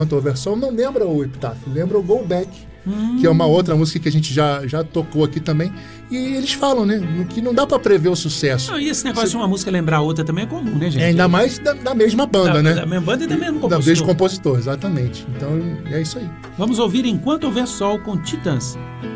Enquanto Houver Sol não lembra o Epitáfio, lembra o Go Back, que é uma outra música que a gente já tocou aqui também. E eles falam, né, que não dá pra prever o sucesso. Não, e esse negócio de uma música lembrar a outra também é comum, né, gente? Ainda mais da mesma banda, né? Da mesma banda e da mesma Da compositor. mesmo compositor, exatamente. Então é isso aí. Vamos ouvir Enquanto Houver Sol com Titãs.